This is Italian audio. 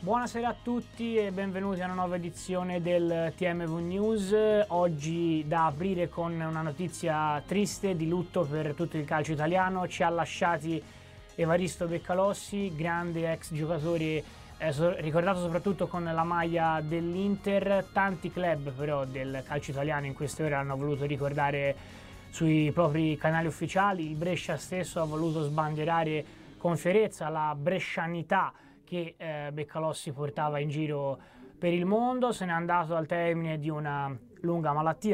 Buonasera a tutti e benvenuti a una nuova edizione del TMV News. Oggi da aprire con una notizia triste di lutto per tutto il calcio italiano. Ci ha lasciati Evaristo Beccalossi, grande ex giocatore, ricordato soprattutto con la maglia dell'Inter. Tanti club però del calcio italiano in queste ore hanno voluto ricordare sui propri canali ufficiali. Il Brescia stesso ha voluto sbandierare con fierezza la brescianità che Beccalossi portava in giro per il mondo. Se n'è andato al termine di una lunga malattia